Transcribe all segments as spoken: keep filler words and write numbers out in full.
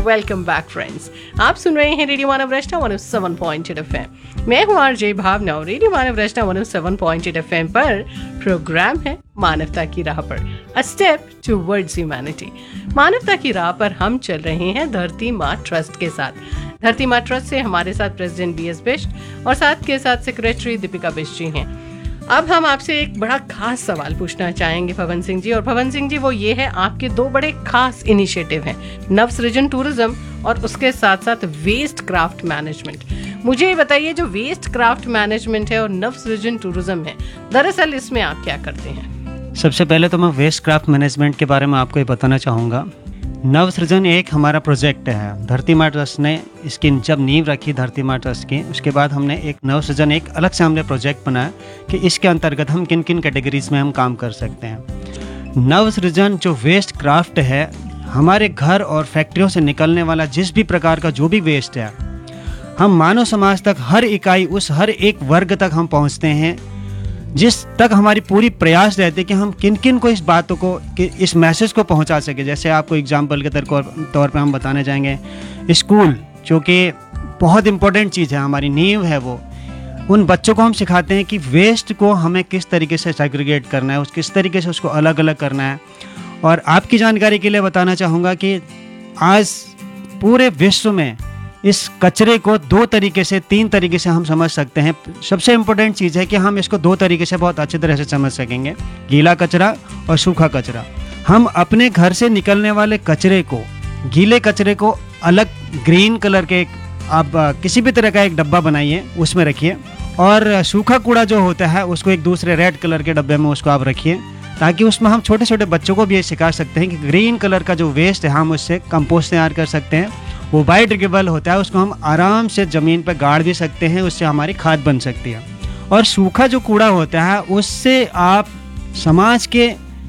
Welcome back friends. आप सुन रहे हैं रेडियो मानव रचना one O seven point eight FM. मैं हूं आरजे भावना और रेडियो मानव रचना one O seven point eight FM पर प्रोग्राम है मानवता की राह पर, अ स्टेप टुवर्ड्स ह्यूमैनिटी। मानवता की राह पर हम चल रहे हैं धरती माँ ट्रस्ट के साथ। धरती माँ ट्रस्ट से हमारे साथ प्रेसिडेंट बी एस बिष्ट और साथ के साथ सेक्रेटरी दीपिका बिष्ट जी हैं। अब हम आपसे एक बड़ा खास सवाल पूछना चाहेंगे पवन सिंह जी। और पवन सिंह जी, वो ये है, आपके दो बड़े खास इनिशिएटिव हैं, नव सृजन टूरिज्म और उसके साथ साथ वेस्ट क्राफ्ट मैनेजमेंट। मुझे ये बताइए, जो वेस्ट क्राफ्ट मैनेजमेंट है और नव सृजन टूरिज्म है, दरअसल इसमें आप क्या करते हैं? सबसे पहले तो मैं वेस्ट क्राफ्ट मैनेजमेंट के बारे में आपको ये बताना चाहूँगा। नव सृजन एक हमारा प्रोजेक्ट है। धरती माँ ट्रस्ट ने इसकी जब नींव रखी धरती माँ ट्रस्ट की, उसके बाद हमने एक नव सृजन एक अलग से हमने प्रोजेक्ट बनाया कि इसके अंतर्गत हम किन किन कैटेगरीज में हम काम कर सकते हैं। नव सृजन जो वेस्ट क्राफ्ट है, हमारे घर और फैक्ट्रियों से निकलने वाला जिस भी प्रकार का जो भी वेस्ट है, हम मानव समाज तक हर इकाई, उस हर एक वर्ग तक हम पहुँचते हैं, जिस तक हमारी पूरी प्रयास रहते हैं कि हम किन किन को इस बातों को, कि इस मैसेज को पहुंचा सके। जैसे आपको एग्जांपल के तौर पे हम बताने जाएंगे, स्कूल जो कि बहुत इम्पोर्टेंट चीज़ है, हमारी नींव है, वो उन बच्चों को हम सिखाते हैं कि वेस्ट को हमें किस तरीके से सेग्रीगेट करना है, उस किस तरीके से उसको अलग अलग करना है। और आपकी जानकारी के लिए बताना चाहूँगा कि आज पूरे विश्व में इस कचरे को दो तरीके से, तीन तरीके से हम समझ सकते हैं। सबसे इम्पोर्टेंट चीज़ है कि हम इसको दो तरीके से बहुत अच्छी तरह से समझ सकेंगे, गीला कचरा और सूखा कचरा। हम अपने घर से निकलने वाले कचरे को, गीले कचरे को अलग ग्रीन कलर के एक, आप किसी भी तरह का एक डब्बा बनाइए, उसमें रखिए, और सूखा कूड़ा जो होता है उसको एक दूसरे रेड कलर के डब्बे में उसको आप रखिए, ताकि उसमें हम छोटे छोटे बच्चों को भी ये सिखा सकते हैं कि ग्रीन कलर का जो वेस्ट है हम उससे कंपोस्ट तैयार कर सकते हैं। वो बायोडिग्रेडेबल होता है, उसको हम आराम से ज़मीन पर गाड़ भी सकते हैं, उससे हमारी खाद बन सकती है। और सूखा जो कूड़ा होता है, उससे आप समाज के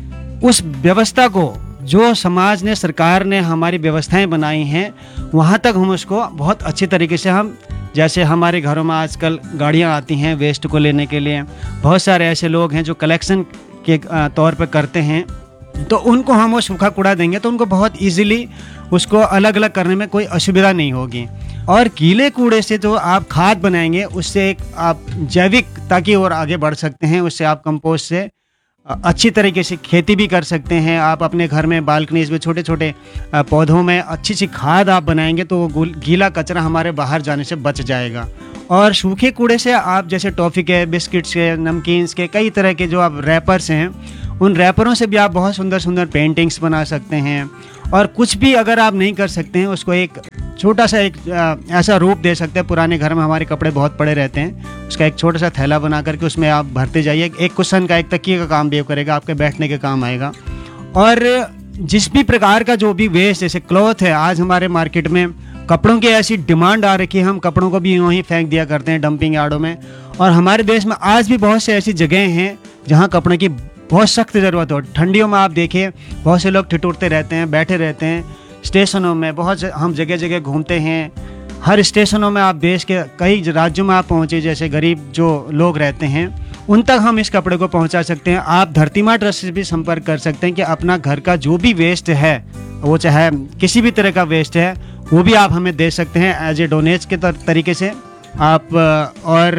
उस व्यवस्था को, जो समाज ने, सरकार ने हमारी व्यवस्थाएं बनाई हैं, वहाँ तक हम उसको बहुत अच्छी तरीके से हम, जैसे हमारे घरों में आजकल गाड़ियाँ आती हैं वेस्ट को लेने के लिए, बहुत सारे ऐसे लोग हैं जो कलेक्शन के तौर पर करते हैं, तो उनको हम वो सूखा कूड़ा देंगे तो उनको बहुत इजीली उसको अलग अलग करने में कोई असुविधा नहीं होगी। और गीले कूड़े से जो आप खाद बनाएंगे, उससे एक आप जैविकता की ओर आगे बढ़ सकते हैं। उससे आप कंपोस्ट से अच्छी तरीके से खेती भी कर सकते हैं। आप अपने घर में बालकनीज में छोटे छोटे पौधों में अच्छी सी खाद आप बनाएंगे तो वो गीला कचरा हमारे बाहर जाने से बच जाएगा। और सूखे कूड़े से आप, जैसे टॉफ़ी के, बिस्किट्स के, नमकीन्स के, कई तरह के जो आप रैपर्स हैं, उन रैपरों से भी आप बहुत सुंदर सुंदर पेंटिंग्स बना सकते हैं। और कुछ भी अगर आप नहीं कर सकते हैं, उसको एक छोटा सा एक ऐसा रूप दे सकते हैं। पुराने घर में हमारे कपड़े बहुत पड़े रहते हैं, उसका एक छोटा सा थैला बना करके उसमें आप भरते जाइए। एक कुशन का, एक तकिए का काम भी करेगा, आपके बैठने के काम आएगा। और जिस भी प्रकार का जो भी वेस्ट, जैसे क्लॉथ है, आज हमारे मार्केट में कपड़ों की ऐसी डिमांड आ रखी है, हम कपड़ों को भी यूँ ही फेंक दिया करते हैं डंपिंग यार्डों में। और हमारे देश में आज भी बहुत से ऐसी जगह हैं जहाँ कपड़ों की बहुत सख्त ज़रूरत हो। ठंडियों में आप देखिए, बहुत से लोग ठिठुरते रहते हैं, बैठे रहते हैं स्टेशनों में। बहुत हम जगह जगह घूमते हैं, हर स्टेशनों में आप देश के कई राज्यों में आप पहुँचे, जैसे गरीब जो लोग रहते हैं, उन तक हम इस कपड़े को पहुंचा सकते हैं। आप धरती माँ ट्रस्ट से भी संपर्क कर सकते हैं कि अपना घर का जो भी वेस्ट है, वो चाहे किसी भी तरह का वेस्ट है, वो भी आप हमें दे सकते हैं एज ए डोनेट के तरीके से आप। और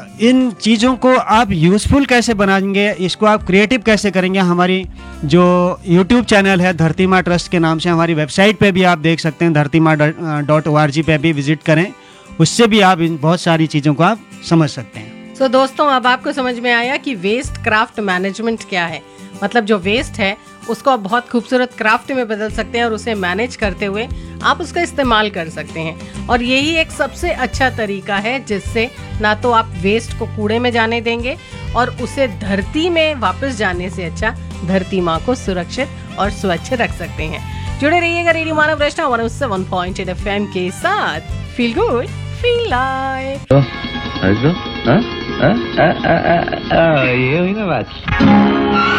इन चीज़ों को आप यूज़फुल कैसे बनाएंगे, इसको आप क्रिएटिव कैसे करेंगे, हमारी जो यूट्यूब चैनल है धरती माँ ट्रस्ट के नाम से, हमारी वेबसाइट पे भी आप देख सकते हैं, धरती माँ डॉट ओ आर जी पे भी विजिट करें, उससे भी आप इन बहुत सारी चीज़ों को आप समझ सकते हैं। तो so, दोस्तों, अब आपको समझ में आया कि वेस्ट क्राफ्ट मैनेजमेंट क्या है। मतलब जो वेस्ट है उसको आप बहुत खूबसूरत क्राफ्ट में बदल सकते हैं और उसे मैनेज करते हुए आप उसका इस्तेमाल कर सकते हैं। और यही एक सबसे अच्छा तरीका है जिससे ना तो आप वेस्ट को कूड़े में जाने देंगे और उसे धरती में वापस जाने से अच्छा धरती माँ को सुरक्षित और स्वच्छ रख सकते हैं। जुड़े रहिएगा रेडियो मानव रचना one O seven point eight FM के साथ। Feel good, feel live. ये हुई ना बात।